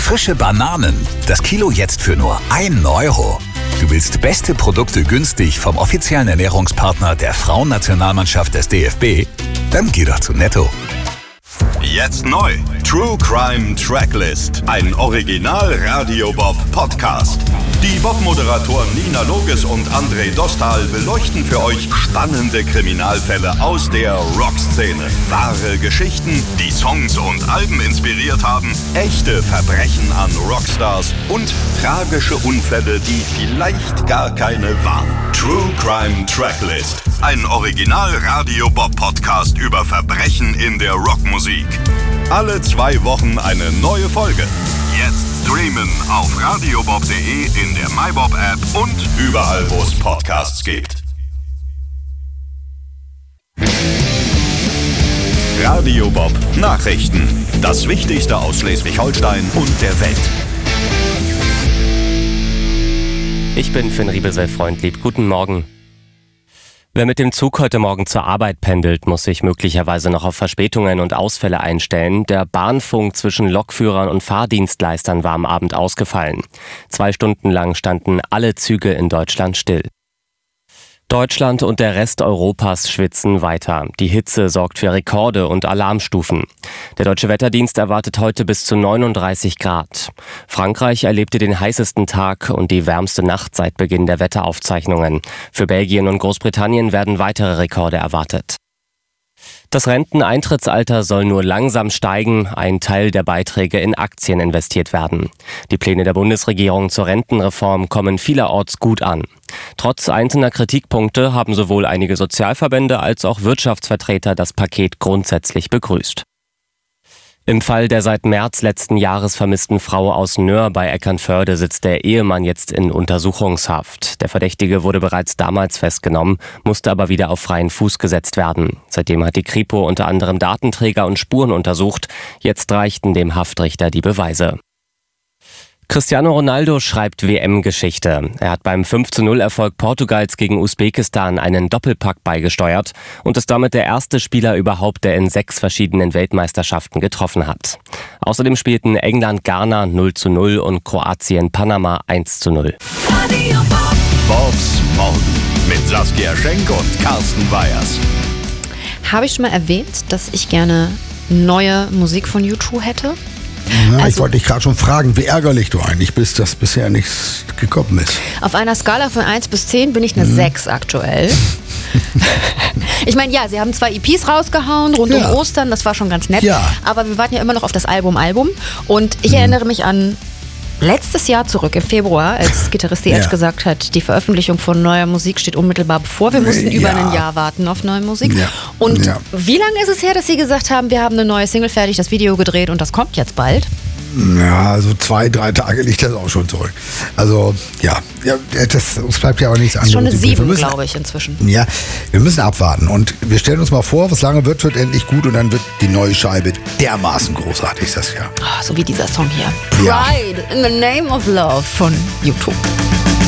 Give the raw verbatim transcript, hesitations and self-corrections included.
Frische Bananen. Das Kilo jetzt für nur einen Euro. Du willst beste Produkte günstig vom offiziellen Ernährungspartner der Frauennationalmannschaft des D F B? Dann geh doch zu Netto. Jetzt neu. True Crime Tracklist. Ein Original-Radio-Bob-Podcast. Die Bob-Moderatoren Nina Loges und André Dostal beleuchten für euch spannende Kriminalfälle aus der Rockszene. Wahre Geschichten, die Songs und Alben inspiriert haben, echte Verbrechen an Rockstars und tragische Unfälle, die vielleicht gar keine waren. True Crime Tracklist. Ein Original-Radio-Bob-Podcast über Verbrechen in der Rockmusik. Alle zwei Wochen eine neue Folge. Jetzt streamen auf radiobob punkt de, in der MyBob-App und überall, wo es Podcasts gibt. Radio Bob Nachrichten. Das Wichtigste aus Schleswig-Holstein und der Welt. Ich bin Finn Riebesel-Freundlieb. Guten Morgen. Wer mit dem Zug heute Morgen zur Arbeit pendelt, muss sich möglicherweise noch auf Verspätungen und Ausfälle einstellen. Der Bahnfunk zwischen Lokführern und Fahrdienstleistern war am Abend ausgefallen. Zwei Stunden lang standen alle Züge in Deutschland still. Deutschland und der Rest Europas schwitzen weiter. Die Hitze sorgt für Rekorde und Alarmstufen. Der Deutsche Wetterdienst erwartet heute bis zu neununddreißig Grad. Frankreich erlebte den heißesten Tag und die wärmste Nacht seit Beginn der Wetteraufzeichnungen. Für Belgien und Großbritannien werden weitere Rekorde erwartet. Das Renteneintrittsalter soll nur langsam steigen, ein Teil der Beiträge in Aktien investiert werden. Die Pläne der Bundesregierung zur Rentenreform kommen vielerorts gut an. Trotz einzelner Kritikpunkte haben sowohl einige Sozialverbände als auch Wirtschaftsvertreter das Paket grundsätzlich begrüßt. Im Fall der seit März letzten Jahres vermissten Frau aus Nöhr bei Eckernförde sitzt der Ehemann jetzt in Untersuchungshaft. Der Verdächtige wurde bereits damals festgenommen, musste aber wieder auf freien Fuß gesetzt werden. Seitdem hat die Kripo unter anderem Datenträger und Spuren untersucht. Jetzt reichten dem Haftrichter die Beweise. Cristiano Ronaldo schreibt W M-Geschichte. Er hat beim fünf zu null Erfolg Portugals gegen Usbekistan einen Doppelpack beigesteuert und ist damit der erste Spieler überhaupt, der in sechs verschiedenen Weltmeisterschaften getroffen hat. Außerdem spielten England Ghana null zu null und Kroatien Panama eins zu null. Bobs Morgen mit Saskia Schenk und Carsten Weyers. Habe ich schon mal erwähnt, dass ich gerne neue Musik von U zwei hätte? Ja, also, ich wollte dich gerade schon fragen, wie ärgerlich du eigentlich bist, dass bisher nichts gekommen ist. Auf einer Skala von eins bis zehn bin ich eine mhm. sechs aktuell. Ich meine, ja, sie haben zwei E Ps rausgehauen rund ja. um Ostern, das war schon ganz nett. Ja. Aber wir warten ja immer noch auf das Album Album. Und ich mhm. erinnere mich an letztes Jahr zurück, im Februar, als Gitarrist The Edge ja. gesagt hat, die Veröffentlichung von neuer Musik steht unmittelbar bevor. Wir mussten ja. über ein Jahr warten auf neue Musik. Ja. Und ja. wie lange ist es her, dass Sie gesagt haben, wir haben eine neue Single fertig, das Video gedreht und das kommt jetzt bald? Ja, also zwei, drei Tage liegt das auch schon zurück. Also, ja, ja das, uns bleibt ja auch nichts anderes. Schon eine sieben, glaube ich, inzwischen. Ja, wir müssen abwarten. Und wir stellen uns mal vor, was lange wird, wird endlich gut und dann wird die neue Scheibe dermaßen großartig, das Jahr. Oh, so wie dieser Song hier. Ja. Pride in the Name of Love von U zwei.